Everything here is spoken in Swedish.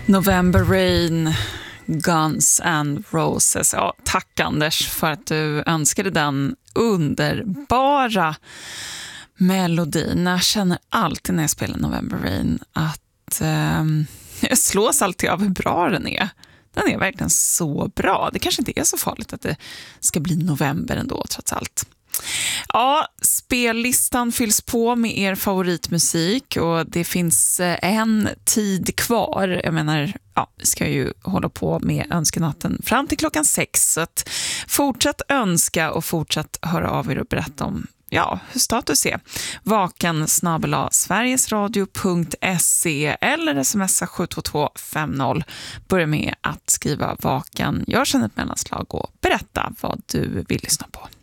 November Rain, Guns N' Roses. Ja, tack Anders för att du önskade den underbara melodin. Jag känner alltid när jag spelar November Rain att jag slås alltid av hur bra den är. Den är verkligen så bra. Det kanske inte är så farligt att det ska bli november ändå trots allt. Ja, spellistan fylls på med er favoritmusik och det finns en tid kvar. Jag menar, ja, vi ska ju hålla på med önskenatten fram till 6. Så att fortsätt önska och fortsätt höra av er och berätta om hur status är. vakan@sverigesradio.se eller smsa 72250. Börja med att skriva vakan. Jag känner ett mellanslag och berätta vad du vill lyssna på.